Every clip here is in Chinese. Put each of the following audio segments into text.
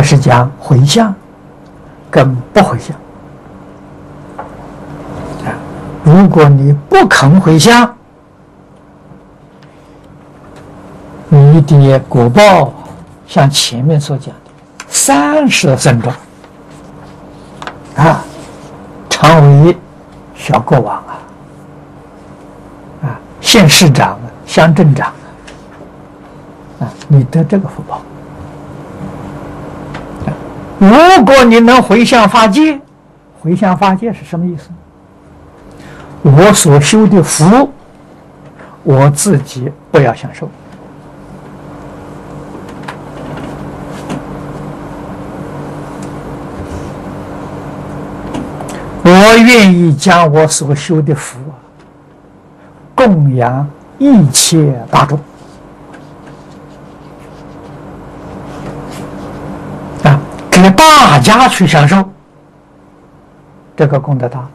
是讲回向跟不回向。如果你不肯回向，你的果报像前面所讲的30僧众常为小国王县市长乡镇长你得这个福报。如果你能回向法界，回向法界是什么意思？我所修的福，我自己不要享受，我愿意将我所修的福供养一切大众给大家去享受，这个功德大。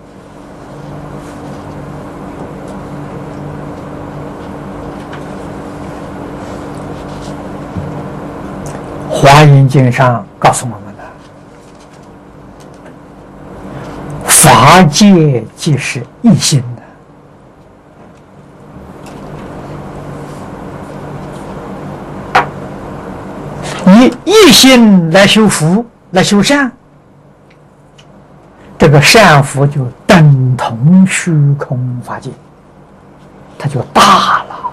华严经上告诉我们的，法界即是一心的，以一心来修福，来修善，这个善福就等同虚空法界，它就大了。